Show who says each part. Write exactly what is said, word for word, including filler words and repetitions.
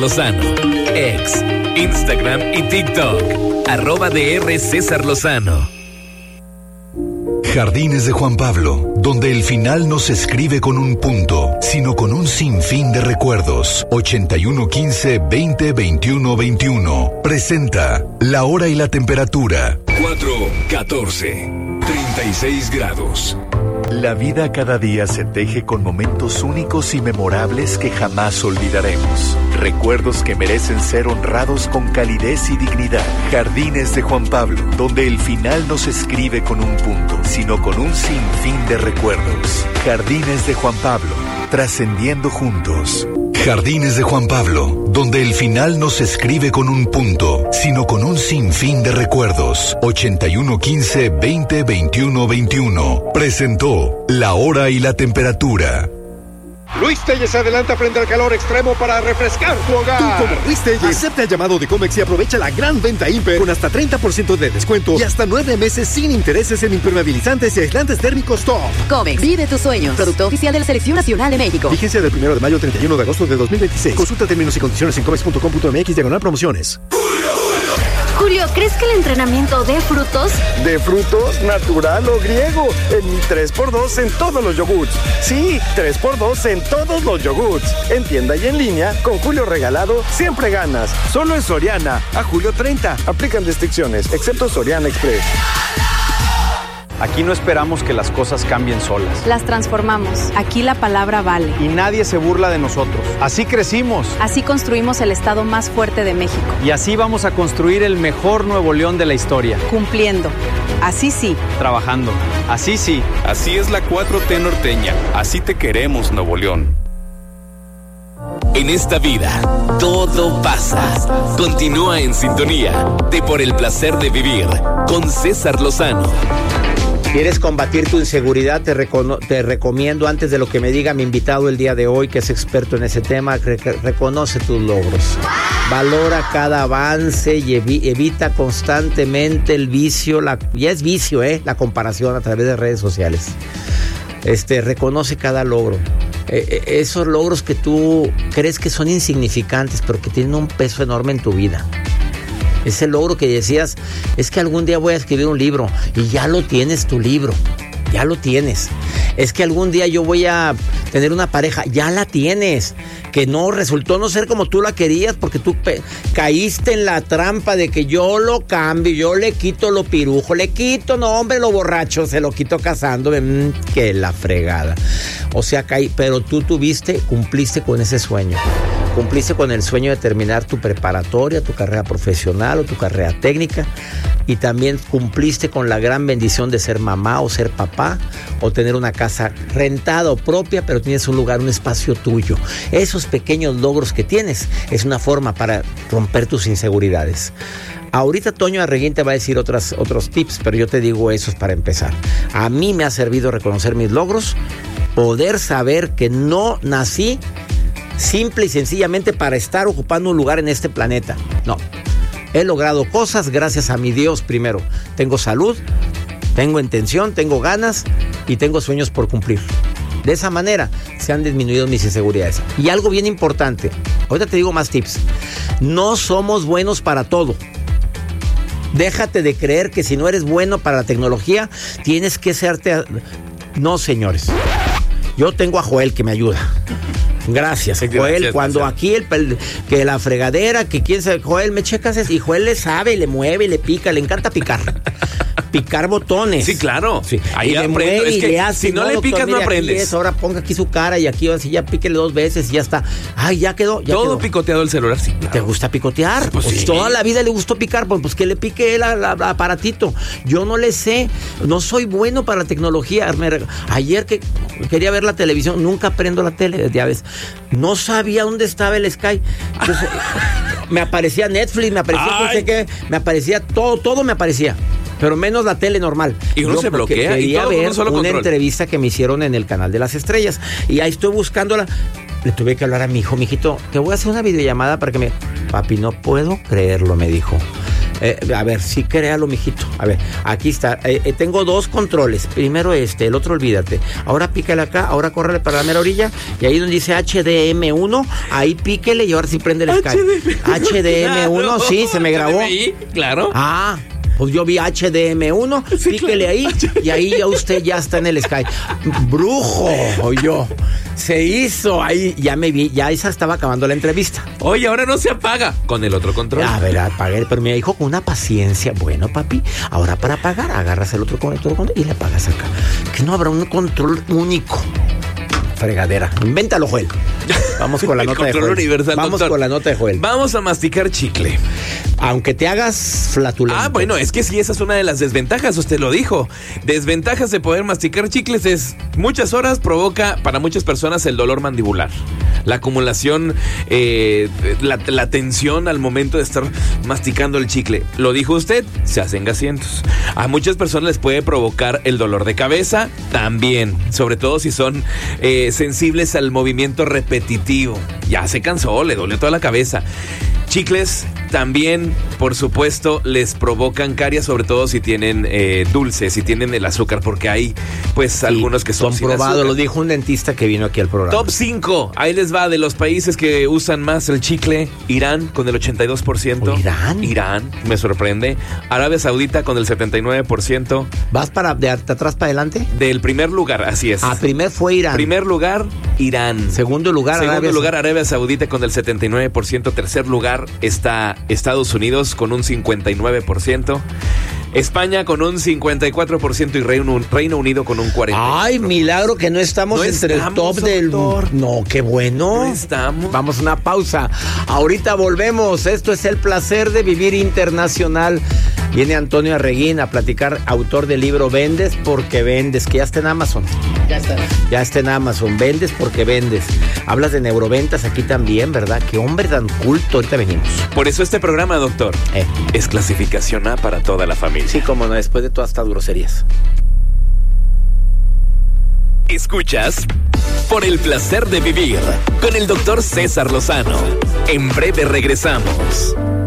Speaker 1: Lozano, ex, Instagram y TikTok, arroba DR César Lozano.
Speaker 2: Jardines de Juan Pablo, donde el final no se escribe con un punto, sino con un sinfín de recuerdos. ochenta y uno quince veinte veintiuno veintiuno. Presenta La Hora y la Temperatura.
Speaker 3: cuatro catorce, treinta y seis grados.
Speaker 2: La vida cada día se teje con momentos únicos y memorables que jamás olvidaremos. Recuerdos que merecen ser honrados con calidez y dignidad. Jardines de Juan Pablo, donde el final no se escribe con un punto, sino con un sinfín de recuerdos. Jardines de Juan Pablo, trascendiendo juntos. Jardines de Juan Pablo, donde el final no se escribe con un punto, sino con un sinfín de recuerdos. ochenta y uno quince veinte veintiuno veintiuno. Presentó La Hora y la Temperatura.
Speaker 4: Luis Telles adelanta frente al calor extremo para refrescar tu hogar.
Speaker 5: Tú, como Luis Telles, acepta el llamado de Comex y aprovecha la gran venta Imper con hasta treinta por ciento de descuento y hasta nueve meses sin intereses en impermeabilizantes y aislantes térmicos top.
Speaker 6: Comex, vive tus sueños. Producto oficial de la Selección Nacional de México.
Speaker 5: Vigencia del primero de mayo al treinta y uno de agosto de dos mil veintiséis. Consulta términos y condiciones en comex punto com punto m x diagonal promociones.
Speaker 7: Julio, ¿crees que el entrenamiento dé frutos?
Speaker 8: ¿De frutos? ¿Natural o griego? En mi tres por dos en todos los yogurts. Sí, tres por dos en todos los yogurts. En tienda y en línea, con Julio regalado, siempre ganas. Solo en Soriana, a julio treinta. Aplican restricciones, excepto Soriana Express.
Speaker 9: Aquí no esperamos que las cosas cambien solas.
Speaker 10: Las transformamos. Aquí la palabra vale.
Speaker 9: Y nadie se burla de nosotros. Así crecimos.
Speaker 10: Así construimos el estado más fuerte de México.
Speaker 9: Y así vamos a construir el mejor Nuevo León de la historia.
Speaker 10: Cumpliendo. Así sí.
Speaker 9: Trabajando. Así sí.
Speaker 3: Así es la cuatro T norteña. Así te queremos, Nuevo León.
Speaker 1: En esta vida, todo pasa. Continúa en sintonía de Por el Placer de Vivir con César Lozano.
Speaker 11: ¿Quieres combatir tu inseguridad? Te, recono- te recomiendo, antes de lo que me diga mi invitado el día de hoy, que es experto en ese tema, re- reconoce tus logros. Valora cada avance y evi- evita constantemente el vicio, la, ya es vicio, ¿eh? La comparación a través de redes sociales. Este, reconoce cada logro. Eh, eh, esos logros que tú crees que son insignificantes, pero que tienen un peso enorme en tu vida. Ese logro que decías, es que algún día voy a escribir un libro, y ya lo tienes tu libro, ya lo tienes. Es que algún día yo voy a tener una pareja, ya la tienes. Que no resultó no ser como tú la querías, porque tú pe- caíste en la trampa de que yo lo cambio, yo le quito lo pirujo, le quito, no hombre, lo borracho, se lo quito casándome, mmm, que la fregada. O sea, caí, pero tú tuviste, cumpliste con ese sueño. Cumpliste con el sueño de terminar tu preparatoria, tu carrera profesional o tu carrera técnica, y también cumpliste con la gran bendición de ser mamá o ser papá o tener una casa rentada o propia, pero tienes un lugar, un espacio tuyo. Esos pequeños logros que tienes es una forma para romper tus inseguridades. Ahorita Toño Arreguín te va a decir otras, otros tips, pero yo te digo esos para empezar. A mí me ha servido reconocer mis logros, poder saber que no nací simple y sencillamente para estar ocupando un lugar en este planeta. No, he logrado cosas gracias a mi Dios primero. Tengo salud, tengo intención, tengo ganas y tengo sueños por cumplir. De esa manera se han disminuido mis inseguridades. Y algo bien importante, ahorita te digo más tips. No somos buenos para todo. Déjate de creer que si no eres bueno para la tecnología, tienes que serte... A... No, señores. Yo tengo a Joel que me ayuda. Gracias, Joel. Gracias, cuando gracias. Aquí el, el que la fregadera, que quién sabe, Joel, me checas eso. Y Joel le sabe, le mueve, le pica, le encanta picar. Picar botones.
Speaker 1: Sí, claro.
Speaker 11: Sí.
Speaker 1: Ahí
Speaker 11: y
Speaker 1: aprendo. Es que
Speaker 11: le hace,
Speaker 1: si no, no le
Speaker 11: doctor,
Speaker 1: picas,
Speaker 11: mire,
Speaker 1: no aprendes.
Speaker 11: Es, ahora ponga aquí su cara y aquí así ya píquele dos veces y ya está. Ay, ya quedó. Ya
Speaker 1: Todo
Speaker 11: quedó.
Speaker 1: picoteado el celular, sí. Claro.
Speaker 11: ¿Te gusta picotear?
Speaker 1: Pues,
Speaker 11: pues
Speaker 1: sí.
Speaker 11: Toda la vida le gustó picar, pues, pues que le pique el aparatito. Yo no le sé, no soy bueno para la tecnología. Me, ayer que quería ver la televisión, nunca prendo la tele, ya ves. No sabía dónde estaba el Sky. Entonces, me aparecía Netflix, me aparecía no sé qué, me aparecía todo, todo me aparecía. Pero menos la tele normal.
Speaker 1: Y uno
Speaker 11: Yo
Speaker 1: se bloquea.
Speaker 11: Quería
Speaker 1: y todo
Speaker 11: ver
Speaker 1: con un solo
Speaker 11: una
Speaker 1: control.
Speaker 11: entrevista que me hicieron en el Canal de las Estrellas. Y ahí estoy buscándola. Le tuve que hablar a mi hijo. Mijito, te voy a hacer una videollamada para que me... Papi, no puedo creerlo, me dijo. Eh, a ver, sí, créalo, mijito. A ver, aquí está. Eh, eh, tengo dos controles. Primero este, el otro olvídate. Ahora pícale acá, ahora córrele para la mera orilla. Y ahí donde dice H D M uno, ahí píquele y ahora sí prende el Skype. H D M uno, claro, sí, se me grabó.
Speaker 12: Ahí, claro.
Speaker 11: Ah, pues yo vi H D M uno, sí, píquele claro. ahí y ahí ya usted ya está en el Skype. Brujo, yo. Se hizo ahí, ya me vi, ya esa estaba acabando la entrevista.
Speaker 12: Oye, ahora no se apaga con el otro control.
Speaker 11: A ver, apagué, pero me dijo con una paciencia. Bueno, papi, ahora para apagar, agarras el otro conector y le apagas acá. Que no habrá un control único. Fregadera. Invéntalo, Joel. Vamos con la nota de Joel.
Speaker 12: Universal,
Speaker 11: Vamos
Speaker 12: doctor.
Speaker 11: con la nota de Joel.
Speaker 12: Vamos a masticar chicle.
Speaker 11: Aunque te hagas flatulento.
Speaker 12: Ah, bueno, es que sí, esa es una de las desventajas, usted lo dijo. Desventajas de poder masticar chicles es muchas horas provoca para muchas personas el dolor mandibular. La acumulación, eh, la, la tensión al momento de estar masticando el chicle. Lo dijo usted, se hacen gasientos. A muchas personas les puede provocar el dolor de cabeza también, sobre todo si son eh, sensibles al movimiento repetitivo. Ya se cansó, le dolió toda la cabeza. Chicles también, por supuesto, les provocan caries, sobre todo si tienen eh, dulces, si tienen el azúcar, porque hay, pues, sí, algunos que son
Speaker 11: comprobado, lo dijo un dentista que vino aquí al programa.
Speaker 12: Top cinco, ahí les va, de los países que usan más el chicle. Irán con el ochenta y dos por ciento.
Speaker 11: ¿Irán?
Speaker 12: Irán, me sorprende. Arabia Saudita con el setenta y nueve por ciento.
Speaker 11: ¿Vas para de atrás para adelante?
Speaker 12: Del primer lugar, así es.
Speaker 11: Ah, primer fue Irán.
Speaker 12: Primer lugar, Irán.
Speaker 11: Segundo lugar,
Speaker 12: Segundo
Speaker 11: Arabia
Speaker 12: lugar, Arabia Saudita con el setenta y nueve por ciento. Tercer lugar está Estados Unidos con un cincuenta y nueve por ciento. España con un cincuenta y cuatro por ciento y Reino, Reino Unido con un cuarenta por ciento.
Speaker 11: Ay, milagro que no estamos no entre estamos, el top doctor. del... No, qué bueno.
Speaker 12: No estamos.
Speaker 11: Vamos a una pausa. Ahorita volvemos. Esto es El Placer de Vivir Internacional. Viene Antonio Arreguín a platicar, autor del libro Vendes porque vendes, que ya está en Amazon.
Speaker 13: Ya está.
Speaker 11: Ya está en Amazon. Vendes porque vendes. Hablas de neuroventas aquí también, ¿verdad? Qué hombre tan culto. Ahorita venimos.
Speaker 12: Por eso este programa, doctor,
Speaker 11: eh.
Speaker 12: es clasificación A para toda la familia.
Speaker 11: Sí, como no, después de todas estas groserías.
Speaker 1: Escuchas Por el Placer de Vivir con el doctor César Lozano. En breve regresamos.